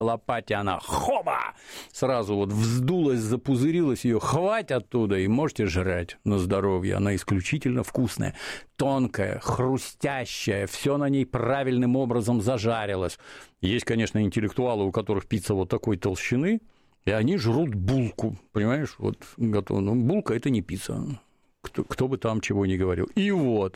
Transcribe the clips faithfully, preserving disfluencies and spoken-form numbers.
лопате, она хоба! Сразу вот вздулась, запузырилась, ее хватит оттуда, и можете жрать на здоровье. Она исключительно вкусная, тонкая, хрустящая, все на ней правильным образом зажарилось. Есть, конечно, интеллектуалы, у которых пицца вот такой толщины, и они жрут булку, понимаешь, вот готово. Ну, булка – это не пицца, кто, кто бы там чего ни говорил. И вот,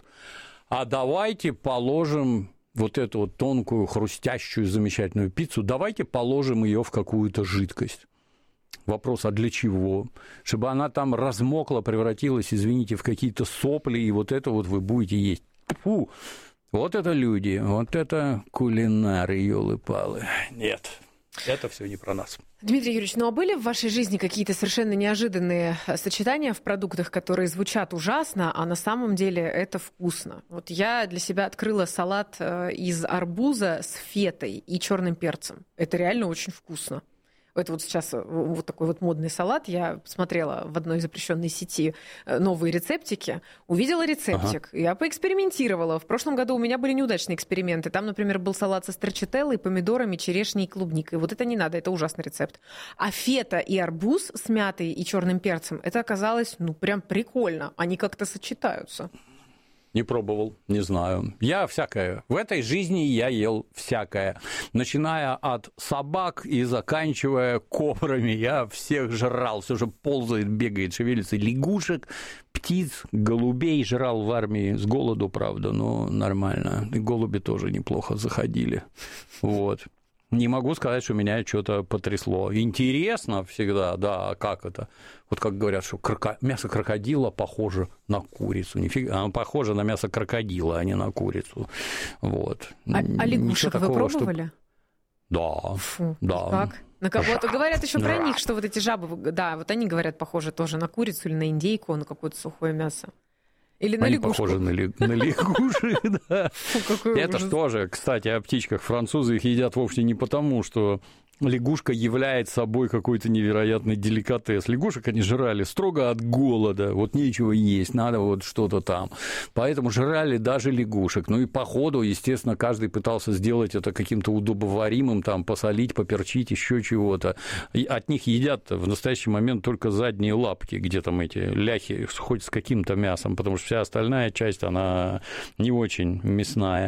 а давайте положим вот эту вот тонкую, хрустящую, замечательную пиццу, давайте положим ее в какую-то жидкость. Вопрос, а для чего? Чтобы она там размокла, превратилась, извините, в какие-то сопли, и вот это вот вы будете есть. Фу, вот это люди, вот это кулинары, ёлы-палы. Нет, это все не про нас. Дмитрий Юрьевич, ну а были в вашей жизни какие-то совершенно неожиданные сочетания в продуктах, которые звучат ужасно, а на самом деле это вкусно? Вот я для себя открыла салат из арбуза с фетой и черным перцем. Это реально очень вкусно. Это вот сейчас вот такой вот модный салат. Я посмотрела в одной запрещенной сети новые рецептики, увидела рецептик, ага. Я поэкспериментировала. В прошлом году у меня были неудачные эксперименты. Там, например, был салат со строчителлой, помидорами, черешней и клубникой. Вот это не надо, это ужасный рецепт. А фета и арбуз с мятой и черным перцем, это оказалось, ну, прям прикольно. Они как-то сочетаются. Не пробовал, не знаю. Я всякое. В этой жизни я ел всякое. Начиная от собак и заканчивая кобрами. Я всех жрал. Все же ползает, бегает, шевелится. Лягушек, птиц, голубей жрал в армии. С голоду, правда, но нормально. И голуби тоже неплохо заходили. Вот. Не могу сказать, что меня что-то потрясло. Интересно всегда, да, как это? Вот как говорят, что кроко... мясо крокодила похоже на курицу. Нифига, оно похоже на мясо крокодила, а не на курицу. Вот. А, а лягушек такого, вы пробовали? Что... Да, Фу, да. Как? На кого-то говорят еще про них, что вот эти жабы, да, вот они говорят, похожи тоже на курицу или на индейку, на какое-то сухое мясо. Или на Они лягушку. похожи на, ли, на лягушек, да. Фу, это же тоже, кстати, о птичках. Французы их едят вовсе не потому, что лягушка является собой какой-то невероятный деликатес. Лягушек они жрали строго от голода, вот нечего есть, надо вот что-то там. Поэтому жрали даже лягушек. Ну и по ходу, естественно, каждый пытался сделать это каким-то удобоваримым, там, посолить, поперчить, еще чего-то. И от них едят в настоящий момент только задние лапки, где там эти ляхи, хоть с каким-то мясом, потому что вся остальная часть, она не очень мясная.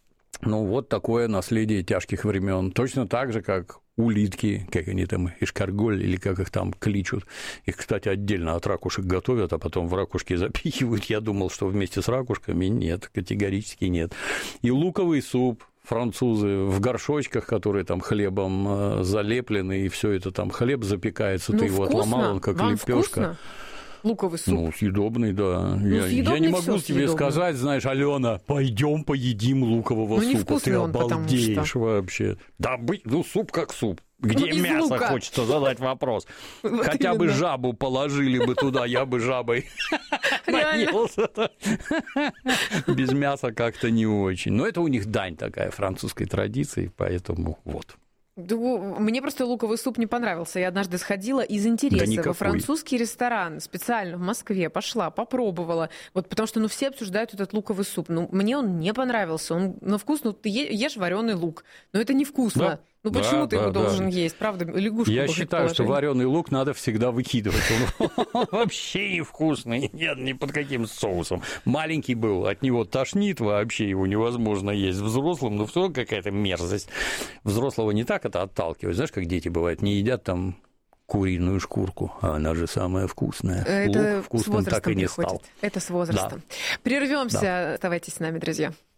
Ну, вот такое наследие тяжких времен. Точно так же, как улитки, как они там, эшкарголь, или как их там кличут. Их, кстати, отдельно от ракушек готовят, а потом в ракушки запихивают. Я думал, что вместе с ракушками нет, категорически нет. И луковый суп. Французы в горшочках, которые там хлебом залеплены, и все это там хлеб запекается, ну, ты вкусно? Его отломал, он как лепешка. Луковый суп. Ну, съедобный, да. Ну, я, я не могу тебе сказать, знаешь, Алена, пойдем поедим лукового ну, супа. Ты он, обалдеешь что... вообще. Да, быть, ну, суп как суп. Где ну, мясо, лука. Хочется задать вопрос. Вот Хотя именно. бы жабу положили бы туда, я бы жабой наелся. Без мяса как-то не очень. Но это у них дань такая французской традиции, поэтому вот. Мне просто луковый суп не понравился. Я однажды сходила из интереса да во французский ресторан, специально в Москве, пошла, попробовала. Вот потому что ну, все обсуждают этот луковый суп. Ну, мне он не понравился. Он на вкус, ну, ты ешь вареный лук, но это невкусно. Да. Ну почему да, ты его да, должен да. есть? Правда, лягушку. Я считаю, что вареный лук надо всегда выкидывать. Он вообще невкусный. Нет, ни под каким соусом. Маленький был, от него тошнит, вообще его невозможно есть. Взрослым, ну все какая-то мерзость. Взрослого не так это отталкивает. Знаешь, как дети бывают, не едят там куриную шкурку, а она же самая вкусная. Это лук вкусным так и не приходит. стал. Это с возрастом. Да. Прервемся. Да. Оставайтесь с нами, друзья.